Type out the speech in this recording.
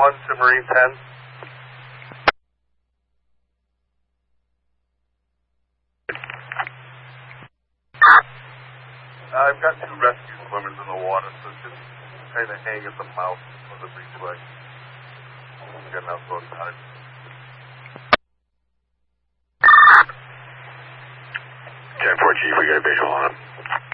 to Marine 10. I've got 2 rescue swimmers in the water, so just kind of hang at the mouth of the breachway. I'm getting out so tired. 10-4 Chief, we got a visual on him.